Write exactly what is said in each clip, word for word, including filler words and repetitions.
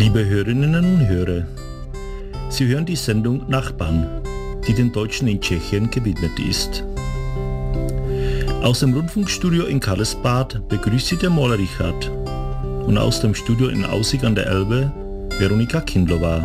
Liebe Hörerinnen und Hörer, Sie hören die Sendung Nachbarn, die den Deutschen in Tschechien gewidmet ist. Aus dem Rundfunkstudio in Karlsbad begrüßt Sie der Maler Richard und aus dem Studio in Aussig an der Elbe Veronika Kindlova.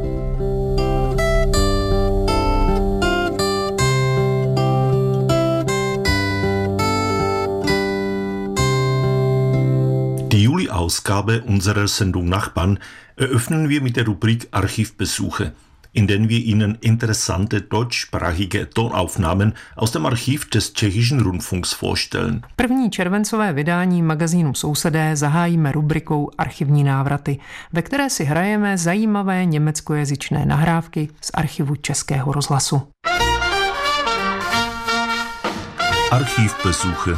Die Juli-Ausgabe unserer Sendung Nachbarn eröffnen wir mit der Rubrik Archivbesuche, in der wir Ihnen interessante deutschsprachige Tonaufnahmen aus dem Archiv des Tschechischen Rundfunks vorstellen. První červencové vydání magazínu Sousedé zahájíme rubrikou Archivní návraty, ve které si hrajeme zajímavé německojazyčné nahrávky z archivu Českého rozhlasu. Archivbesuche.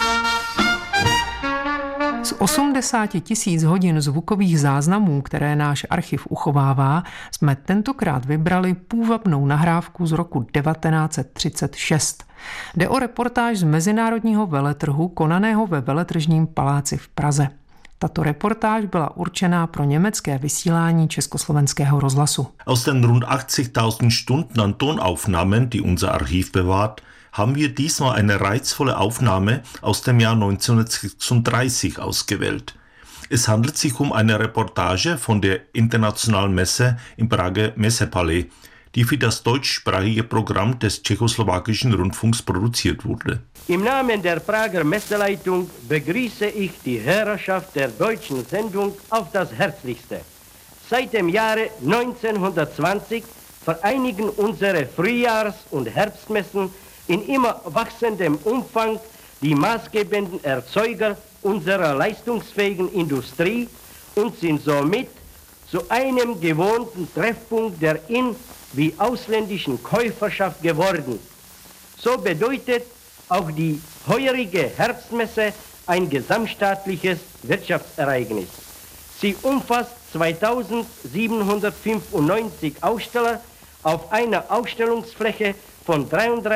Z osmdesáti tisíc hodin zvukových záznamů, které náš archiv uchovává, jsme tentokrát vybrali půvabnou nahrávku z roku devatenáct set třicet šest. Jde o reportáž z mezinárodního veletrhu konaného ve Veletržním paláci v Praze. Tato reportáž byla určená pro německé vysílání Československého rozhlasu. Aus den rund achtzigtausend Stunden an Tonaufnahmen, die unser Archiv bewahrt, haben wir diesmal eine reizvolle Aufnahme aus dem Jahr neunzehnhundertsechsunddreißig ausgewählt. Es handelt sich um eine Reportage von der internationalen Messe im Prager Messepalais, die für das deutschsprachige Programm des tschechoslowakischen Rundfunks produziert wurde. Im Namen der Prager Messeleitung begrüße ich die Hörerschaft der deutschen Sendung auf das Herzlichste. Seit dem Jahre neunzehnhundertzwanzig vereinigen unsere Frühjahrs- und Herbstmessen in immer wachsendem Umfang die maßgebenden Erzeuger unserer leistungsfähigen Industrie und sind somit zu einem gewohnten Treffpunkt der in- wie ausländischen Käuferschaft geworden. So bedeutet auch die heurige Herbstmesse ein gesamtstaatliches Wirtschaftsereignis. Sie umfasst zweitausendsiebenhundertfünfundneunzig Aussteller auf einer Ausstellungsfläche von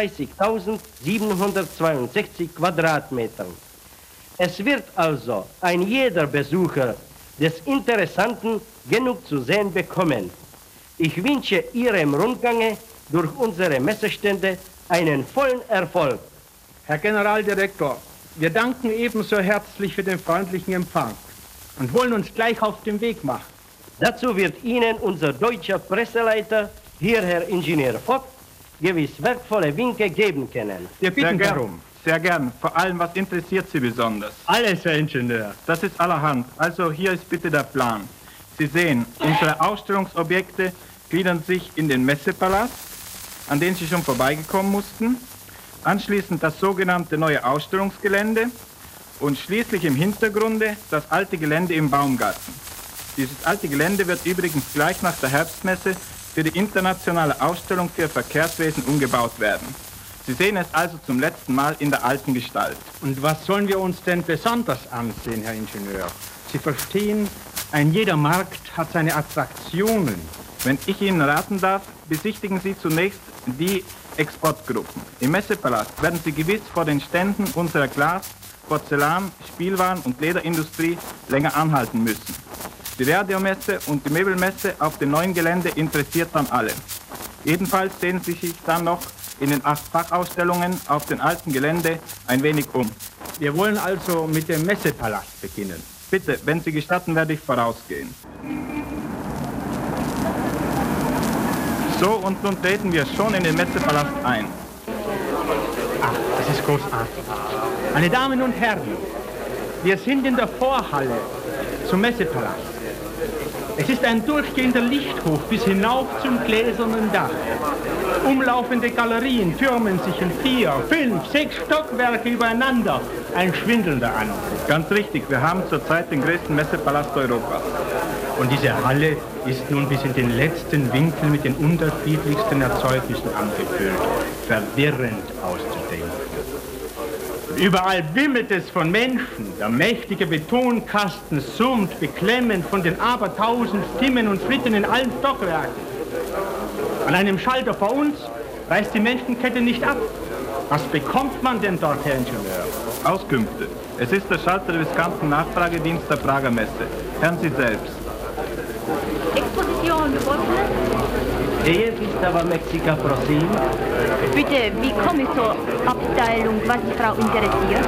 dreiunddreißigtausendsiebenhundertzweiundsechzig Quadratmetern. Es wird also ein jeder Besucher des Interessanten genug zu sehen bekommen. Ich wünsche Ihrem Rundgange durch unsere Messestände einen vollen Erfolg. Herr Generaldirektor, wir danken ebenso herzlich für den freundlichen Empfang und wollen uns gleich auf den Weg machen. Dazu wird Ihnen unser deutscher Presseleiter, hier Herr Ingenieur Vogt, gewiss wertvolle Winke geben können. Wir bitten sehr gern, darum. Sehr gern. Vor allem, was interessiert Sie besonders? Alles, Herr Ingenieur. Das ist allerhand. Also hier ist bitte der Plan. Sie sehen, unsere Ausstellungsobjekte gliedern sich in den Messepalast, an den Sie schon vorbeigekommen mussten, anschließend das sogenannte neue Ausstellungsgelände und schließlich im Hintergrunde das alte Gelände im Baumgarten. Dieses alte Gelände wird übrigens gleich nach der Herbstmesse für die internationale Ausstellung für Verkehrswesen umgebaut werden. Sie sehen es also zum letzten Mal in der alten Gestalt. Und was sollen wir uns denn besonders ansehen, Herr Ingenieur? Sie verstehen, ein jeder Markt hat seine Attraktionen. Wenn ich Ihnen raten darf, besichtigen Sie zunächst die Exportgruppen. Im Messepalast werden Sie gewiss vor den Ständen unserer Glas-, Porzellan-, Spielwaren- und Lederindustrie länger anhalten müssen. Die Radiomesse und die Möbelmesse auf dem neuen Gelände interessiert dann alle. Jedenfalls sehen Sie sich dann noch in den acht Fachausstellungen auf dem alten Gelände ein wenig um. Wir wollen also mit dem Messepalast beginnen. Bitte, wenn Sie gestatten, werde ich vorausgehen. So, und nun treten wir schon in den Messepalast ein. Ach, das ist großartig. Meine Damen und Herren, wir sind in der Vorhalle zum Messepalast. Es ist ein durchgehender Lichthof bis hinauf zum gläsernen Dach. Umlaufende Galerien türmen sich in vier, fünf, sechs Stockwerke übereinander. Ein schwindelnder Anblick. Ganz richtig, wir haben zurzeit den größten Messepalast Europas. Und diese Halle ist nun bis in den letzten Winkel mit den unterschiedlichsten Erzeugnissen angefüllt. Verwirrend auszudenken. Überall wimmelt es von Menschen. Der mächtige Betonkasten summt beklemmend von den abertausend Stimmen und Schritten in allen Stockwerken. An einem Schalter vor uns reißt die Menschenkette nicht ab. Was bekommt man denn dort, Herr Ingenieur? Auskünfte. Es ist der Schalter des ganzen Nachfragedienstes der Prager Messe. Hören Sie selbst. Exposition geöffnet. Ehe Vistava Mexica, prosím. Bitte, wie komme ich zur Abteilung, was die Frau interessiert?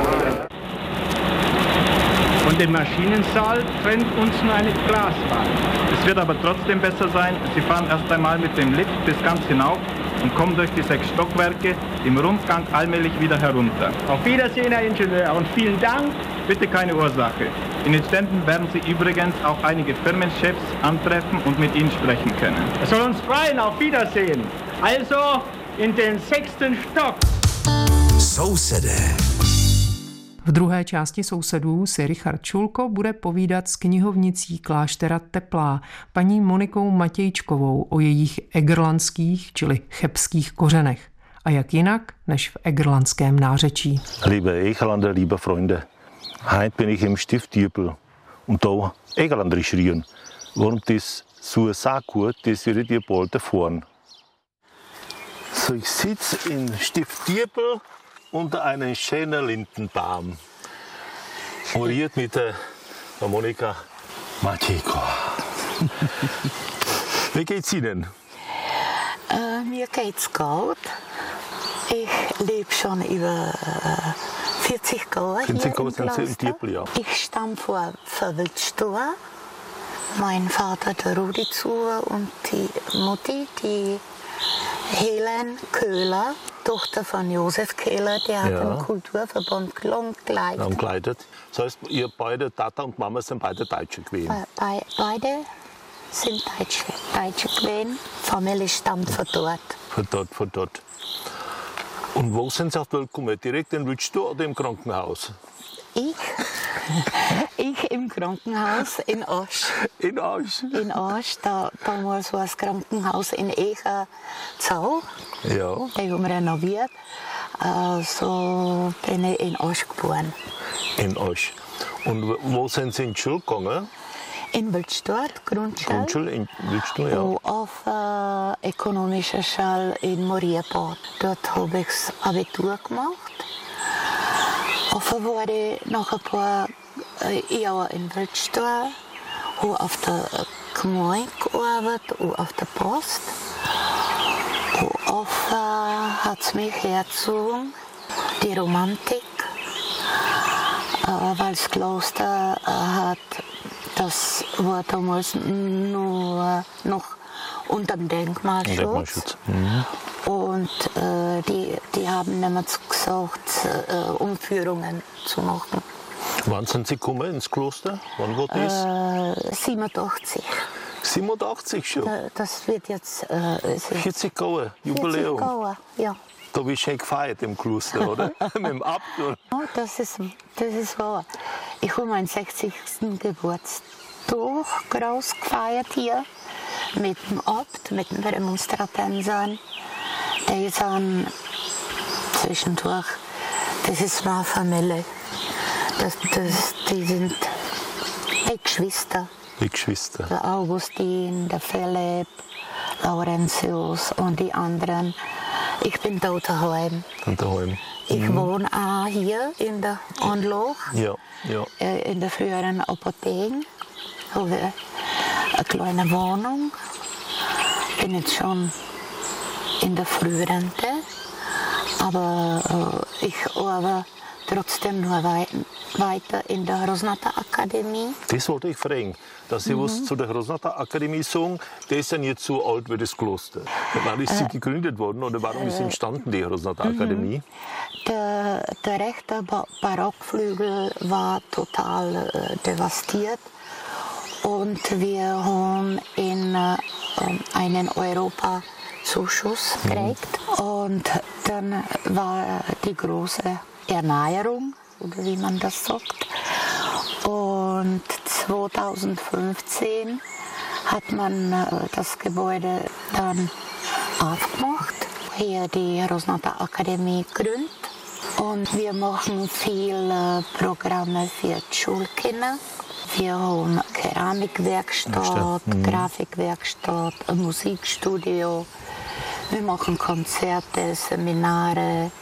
Von dem Maschinensaal trennt uns nur eine Glaswand. Es wird aber trotzdem besser sein, Sie fahren erst einmal mit dem Lift bis ganz hinauf und kommen durch die sechs Stockwerke im Rundgang allmählich wieder herunter. Auf Wiedersehen, Herr Ingenieur, und vielen Dank. Bitte keine Ursache. In den Ständen werden Sie übrigens auch einige Firmenchefs antreffen und mit ihnen sprechen können. Es soll uns freuen, auf Wiedersehen. Also in den sechsten Stock. Sousede. V druhé části Sousedů si Richard Čulko bude povídat s knihovnicí kláštera Teplá, paní Monikou Matějčkovou o jejich egerlandských, čili chebských kořenech. A jak jinak, než v egerlandském nářečí. Liebe Egerlander, liebe Freunde, heute bin ich im Stift Diepel und da Egerlanderisch reden. Warum das so sagt, das wird ihr bald erfahren. So, ich sitze in Stift Diepel unter einem schönen Lindenbaum. Moriert mit der Monika Matějko. Wie geht's Ihnen? Äh, mir geht's gut. Ich lebe schon über äh, vierzig Jahre vierzig hier Jahre sind Sie im Diepel, ja. Ich stamme vor Wildstuhl. Mein Vater, der Rudi Zuber, und die Mutti, die Helen Köhler, Tochter von Josef Köhler, der hat Ja. im Kulturverband lang geleitet. Lang geleitet. Das heißt, ihr beide, Tata und Mama, sind beide Deutsche gewesen. Be bei, beide sind Deutsche, Deutsche gewesen. Familie stammt von dort. Von dort, von dort. Und wo sind Sie auf die Welt gekommen? Direkt in Wildstuhl oder im Krankenhaus? Ich? Ich im Krankenhaus in Asch. In Asch? In Asch, da damals war das Krankenhaus in Echer Zau. Ja. Die haben renoviert. Äh, so bin ich in Asch geboren. In Asch. Und wo sind Sie in die Schule gegangen? In Wildstadt, Grundschule. Grundschule in Wildstuhl, ja. Und auf äh, ökonomischer Schule in Marienbad. Dort habe ich das Abitur gemacht. Offen wurde ich nach ein paar äh, Jahren in Wildstadt, habe auf der Gemeinde gearbeitet und auf der Post. Und offen hat es mich hergezogen, die Romantik, äh, weil das Kloster äh, hat, das war damals nur noch unter dem Denkmalschutz. Denkmalschutz. Mhm. Und äh, die, die haben damals gesagt, äh, Umführungen zu machen. Wann sind Sie gekommen ins Kloster? Wann war das? Äh, siebenundachtzig. siebenundachtzig schon? Äh, das wird jetzt äh, es ist vierzig Jahre Jubiläum. vierzig Jahre, ja. Da habe ich schön gefeiert im Kloster, oder? Mit dem Abt. Ja, das ist, das ist wahr. Ich habe meinen sechzigsten Geburtstag groß gefeiert hier. Mit dem Abt, mit den Demonstratensern. Die sind zwischendurch, das ist meine Familie. Das, das, die sind die Geschwister. Die Geschwister. Der Augustin, der Philipp, Laurentius und die anderen. Ich bin da daheim. Und daheim. Ich Mhm. wohne auch hier in der Anlage, Ja, ja. äh, in der früheren Apotheke. Habe eine kleine Wohnung. Bin jetzt schon in der Frührente, aber äh, ich arbeite trotzdem nur wei weiter in der Rosnatter Akademie. Das wollte ich fragen, dass Sie Mhm. was zu der Rosnatter Akademie sagen. Die ist ja nicht so alt wie das Kloster. Wann ist sie gegründet worden oder warum ist sie entstanden, die Rosnatter Akademie? Der, der rechte ba Barockflügel war total äh, devastiert und wir haben in, äh, einen Europazuschuss gekriegt. Und dann war die große Erneuerung, oder wie man das sagt. Und zweitausendfünfzehn hat man äh, das Gebäude dann aufgemacht, hier die Rosnatter Akademie gegründet. Und wir machen viele Programme für die Schulkinder. Wir haben Keramikwerkstatt, Mhm. Grafikwerkstatt, ein Musikstudio. Wir machen Konzerte, Seminare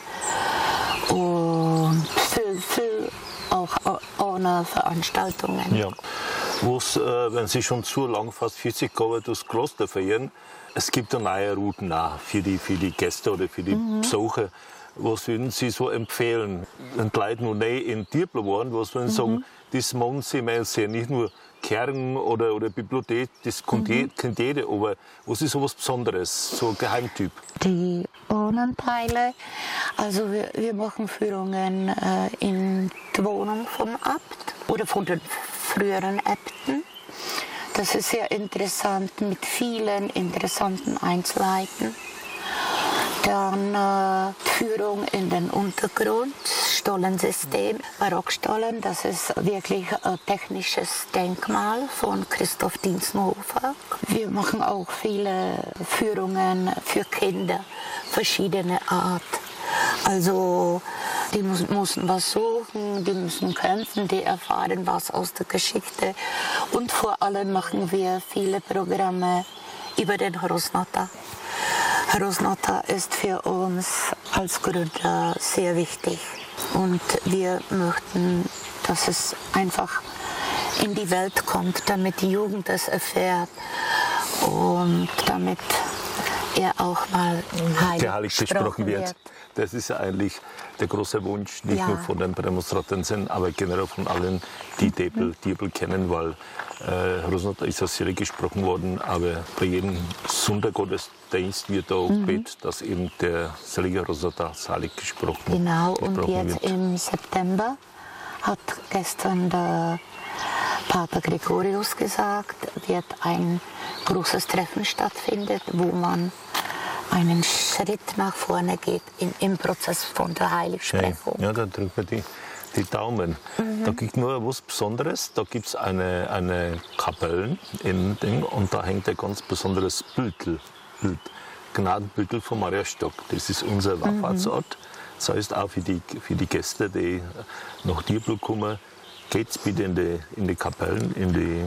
und viel, viel auch ohne Veranstaltungen. Ja. wo's, äh, wenn Sie schon zu lang, fast vierzig Jahre das Kloster verehren, es gibt da neue Routen auch für die, für die Gäste oder für die mhm. Besucher. Was würden Sie so empfehlen? Wenn die Leute noch nie in Tierpel waren, was würden Sie mhm. sagen, das machen Sie mal sehr, nicht nur Kern oder, oder Bibliothek, das kennt, mhm. kennt jeder, aber was ist so was Besonderes, so ein Geheimtyp? Die Urnenteile, also wir, wir machen Führungen äh, in die Wohnung vom Abt oder von den früheren Äbten. Das ist sehr interessant mit vielen interessanten Einzelheiten. Dann äh, Führung in den Untergrund, Stollensystem, Barockstollen, das ist wirklich ein technisches Denkmal von Christoph Diensthofer. Wir machen auch viele Führungen für Kinder, verschiedene Art. Also die müssen, müssen was suchen, die müssen kämpfen, die erfahren was aus der Geschichte. Und vor allem machen wir viele Programme über den Hrosnota. Hrosnota ist für uns als Gründer sehr wichtig. Und wir möchten, dass es einfach in die Welt kommt, damit die Jugend es erfährt und damit er auch mal heilig, heilig gesprochen wird. wird. Das ist ja eigentlich der große Wunsch, nicht ja. nur von den Prämonstranten, aber generell von allen, die Tierpel mhm. kennen, weil äh, Hrosnota ist ja selig gesprochen worden, aber bei jedem Sondergottesdienst wird auch mhm. gebetet, dass eben der selige Hrosnota selig gesprochen wird. Genau, und jetzt wird. Im September hat gestern der Pater Gregorius gesagt, wird ein großes Treffen stattfinden, wo man einen Schritt nach vorne geht in, im Prozess von der Heiligsprechung. Ja, da drücken wir die, die Daumen. Mhm. Da gibt es nur was Besonderes. Da gibt es eine, eine Kapelle in Ding, und da hängt ein ganz besonderes Bild, Bild Gnadenbild von Maria Stock. Das ist unser Wallfahrtsort. Mhm. Das heißt auch für die, für die Gäste, die nach Tierpel kommen, geht's bitte in die, in die Kapellen, in die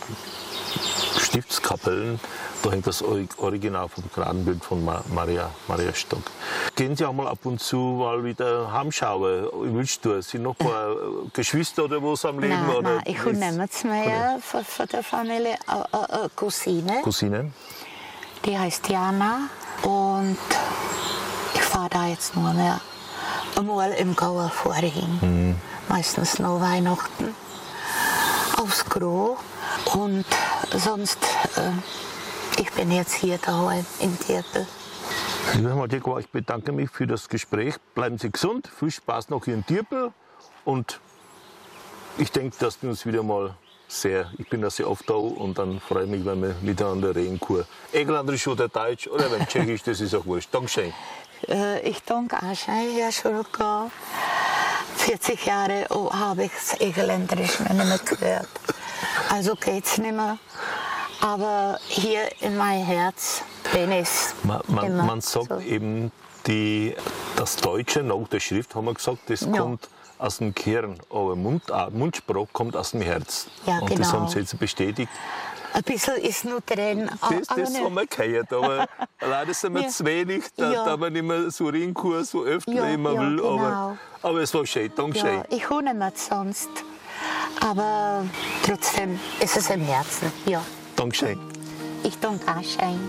Stiftskapellen. Da hängt das Original vom Gnadenbild von Maria, Maria Stock. Gehen Sie auch mal ab und zu mal wieder heimschauen? Willst du? Sind noch ein paar Geschwister oder was am Leben? Nein, oder nein, ich habe nichts mehr von, von der Familie. Eine Cousine. Cousine? Die heißt Jana. Und ich fahre da jetzt nur mehr einmal im Gauer vorhin. Mhm. Meistens nur Weihnachten. Aufs Gros. Und sonst, äh, ich bin jetzt hier daheim in Tierpel. Lieber Herr Dirk, ich bedanke mich für das Gespräch. Bleiben Sie gesund, viel Spaß noch hier in Tierpel. Und ich denke, dass wir uns wieder mal sehr, ich bin da sehr oft da, und dann freue ich mich, wenn wir miteinander reden können. Englisch oder Deutsch oder wenn Tschechisch, das ist auch wurscht. Dankeschön. Äh, ich danke auch schön, Herr Schulko. vierzig Jahre oh, habe ich das Englisch nicht mehr gehört. Also geht's nicht mehr. Aber hier in mein Herz bin ich man, man, immer. Man sagt so. eben, die, das Deutsche nach der Schrift, haben wir gesagt, das ja. kommt aus dem Kern. Aber Mund, Mundsprache kommt aus dem Herz. Ja, und genau. das haben Sie jetzt bestätigt. Ein bisschen ist nur drin. Das, das haben wir gehört, aber leider sind wir ja. zu wenig, da, ja. da man nicht mehr so reden kann, so öfter ja, immer ja, will. Genau. Aber, aber es war schön, danke schön. Ja, ich höre nicht mehr sonst. Aber trotzdem ist es im Herzen. Ja. Dankeschön. Ich danke auch schön.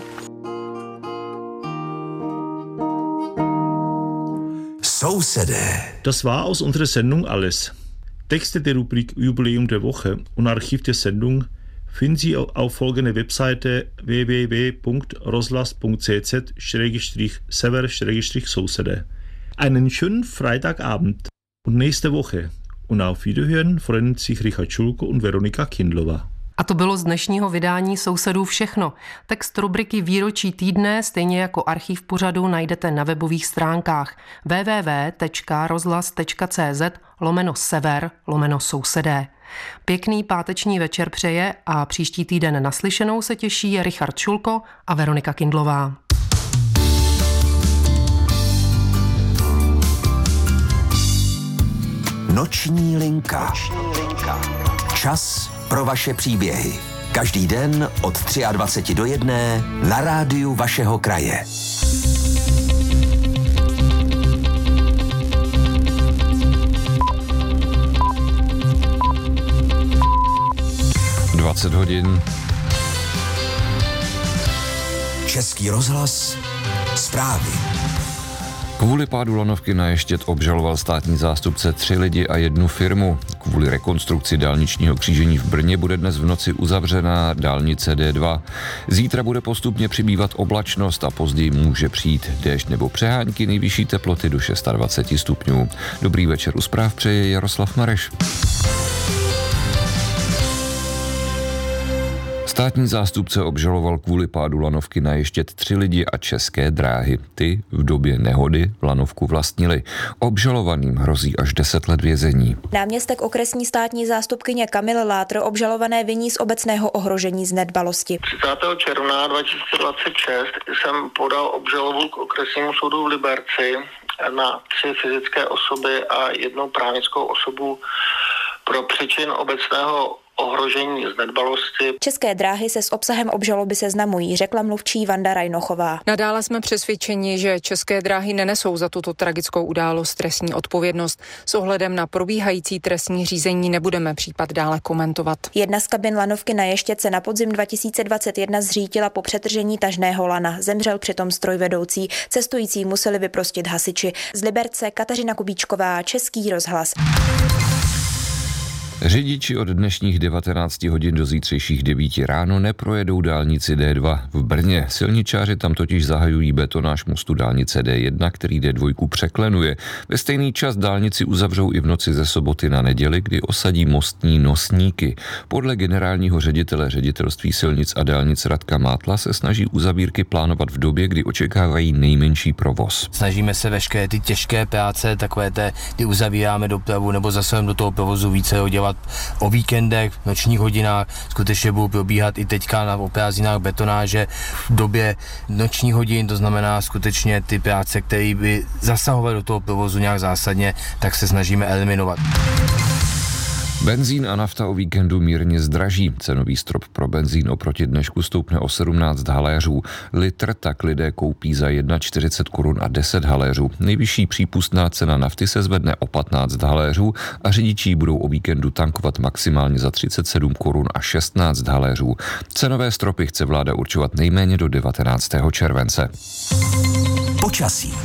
So City. Das war aus unserer Sendung alles. Texte der Rubrik Jubiläum der Woche und Archiv der Sendung finden Sie auf folgende Webseite w w w punkt roslas punkt c z slash sever slash socede. Einen schönen Freitagabend und nächste Woche. Und auf Wiederhören freuen sich Richard Schulko und Veronika Kindlová. A to bylo z dnešního vydání Sousedů všechno. Text rubriky Výročí týdne, stejně jako archiv pořadu, najdete na webových stránkách w w w tečka rozhlas tečka c z lomeno sever lomeno sousedé. Pěkný páteční večer přeje a příští týden naslyšenou se těší Richard Šulko a Veronika Kindlová. Noční linka. Noční linka. Čas pro vaše příběhy. Každý den od dvacet tři do jedné na rádiu vašeho kraje. dvacet hodin. Český rozhlas, zprávy. Kvůli pádu lanovky na Ještěd obžaloval státní zástupce tři lidi a jednu firmu. Kvůli rekonstrukci dálničního křížení v Brně bude dnes v noci uzavřená dálnice D dva. Zítra bude postupně přibývat oblačnost a později může přijít déšť nebo přehánky, nejvyšší teploty do dvacet šest stupňů. Dobrý večer, u zpráv přeje Jaroslav Mareš. Státní zástupce obžaloval kvůli pádu lanovky na Ještěd tři lidi a České dráhy. Ty v době nehody lanovku vlastnili. Obžalovaným hrozí až deset let vězení. Náměstek okresní státní zástupkyně Kamil Látr obžalované viní z obecného ohrožení z nedbalosti. třicátého června dva tisíce dvacet šest jsem podal obžalobu k okresnímu soudu v Liberci na tři fyzické osoby a jednu právnickou osobu pro přečin obecného ohrožení z nedbalosti. České dráhy se s obsahem obžaloby seznamují, řekla mluvčí Vanda Rajnochová. Nadále jsme přesvědčeni, že České dráhy nenesou za tuto tragickou událost trestní odpovědnost. S ohledem na probíhající trestní řízení nebudeme případ dále komentovat. Jedna z kabin lanovky na Ještěd se na podzim dva tisíce dvacet jedna zřítila po přetržení tažného lana. Zemřel přitom strojvedoucí. Cestující museli vyprostit hasiči. Z Liberce Kateřina Kubíčková, Český rozhlas. Řidiči od dnešních devatenácti hodin do zítřejších devíti ráno neprojedou dálnici D dva v Brně. Silničáři tam totiž zahajují betonáž mostu dálnice D jedna, který D dva překlenuje. Ve stejný čas dálnici uzavřou i v noci ze soboty na neděli, kdy osadí mostní nosníky. Podle generálního ředitele ředitelství silnic a dálnic Radka Mátla se snaží uzavírky plánovat v době, kdy očekávají nejmenší provoz. Snažíme se veškeré ty těžké práce, takové té, kdy uzavíráme dopravu nebo zasahujeme do toho provozu více dělat o víkendech, v nočních hodinách. Skutečně budou probíhat i teďka na prázdninách betonáže v době nočních hodin, to znamená skutečně ty práce, které by zasahovaly do toho provozu nějak zásadně, tak se snažíme eliminovat. Benzín a nafta o víkendu mírně zdraží. Cenový strop pro benzín oproti dnešku stoupne o sedmnáct haléřů. Litr tak lidé koupí za čtyřicet jedna korun a deset haléřů. Nejvyšší přípustná cena nafty se zvedne o patnáct haléřů a řidiči budou o víkendu tankovat maximálně za třicet sedm korun a šestnáct haléřů. Cenové stropy chce vláda určovat nejméně do devatenáctého července. Počasí.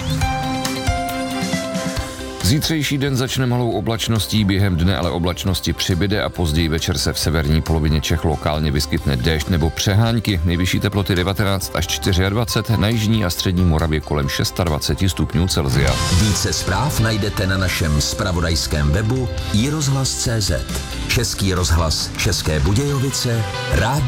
Zítřejší den začne malou oblačností, během dne ale oblačnosti přibyde a později večer se v severní polovině Čech lokálně vyskytne déšť nebo přehánky. Nejvyšší teploty devatenáct až dvacet čtyři, na jižní a střední Moravě kolem dvacet šest stupňů Celsia. Více zpráv najdete na našem zpravodajském webu i rozhlas tečka cé zet. Český rozhlas České Budějovice, rádio